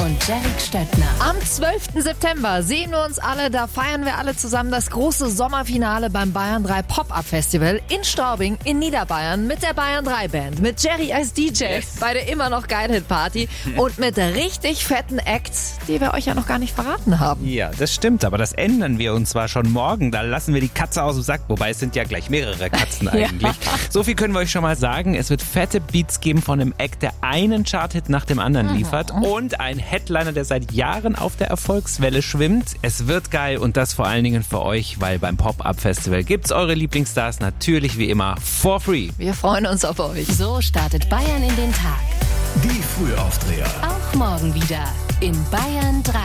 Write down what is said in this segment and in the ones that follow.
und Derek Stöttner. Am 12. September sehen wir uns alle, da feiern wir alle zusammen das große Sommerfinale beim Bayern 3 Pop-Up Festival in Straubing in Niederbayern mit der Bayern 3 Band, mit Jerry als DJ bei der immer noch geilen Hit-Party und mit richtig fetten Acts, die wir euch ja noch gar nicht verraten haben. Ja, das stimmt, aber das ändern wir und zwar schon morgen. Da lassen wir die Katze aus dem Sack, wobei es sind ja gleich mehrere Katzen eigentlich. So viel können wir euch schon mal sagen. Es wird fette Beats geben von einem Act, der einen Charthit nach dem anderen liefert und ein Headliner, der seit Jahren auf der Erfolgswelle schwimmt. Es wird geil und das vor allen Dingen für euch, weil beim Pop-Up-Festival gibt's eure Lieblingsstars natürlich wie immer for free. Wir freuen uns auf euch. So startet Bayern in den Tag. Die Frühaufdreher. Auch morgen wieder in Bayern 3.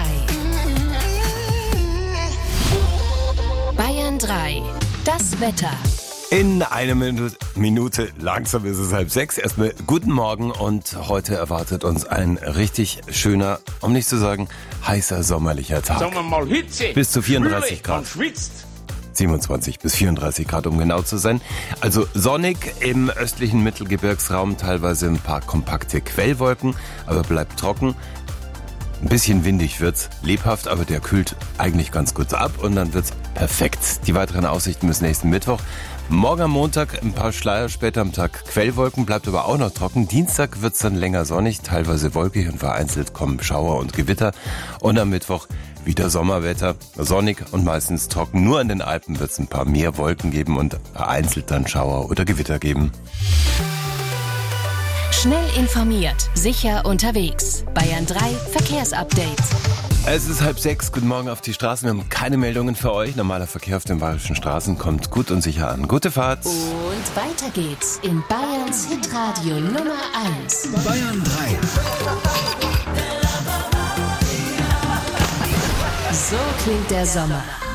Bayern 3. Das Wetter. In einer Minute, langsam ist es 5:30. Erstmal guten Morgen und heute erwartet uns ein richtig schöner, um nicht zu sagen heißer sommerlicher Tag. Sagen wir mal Hitze. Bis zu 34 Grad. Man schwitzt. 27 bis 34 Grad, um genau zu sein. Also sonnig im östlichen Mittelgebirgsraum, teilweise ein paar kompakte Quellwolken, aber bleibt trocken. Ein bisschen windig wird's, lebhaft, aber der kühlt eigentlich ganz gut ab und dann wird's perfekt. Die weiteren Aussichten bis nächsten Mittwoch. Morgen am Montag ein paar Schleier, später am Tag Quellwolken, bleibt aber auch noch trocken. Dienstag wird's dann länger sonnig, teilweise wolkig und vereinzelt kommen Schauer und Gewitter. Und am Mittwoch wieder Sommerwetter, sonnig und meistens trocken. Nur an den Alpen wird's ein paar mehr Wolken geben und vereinzelt dann Schauer oder Gewitter geben. Schnell informiert, sicher unterwegs. Bayern 3 Verkehrsupdate. Es ist 5:30, guten Morgen auf die Straßen. Wir haben keine Meldungen für euch. Normaler Verkehr auf den bayerischen Straßen kommt gut und sicher an. Gute Fahrt. Und weiter geht's in Bayerns Hitradio Nummer 1. Bayern 3. So klingt der Sommer.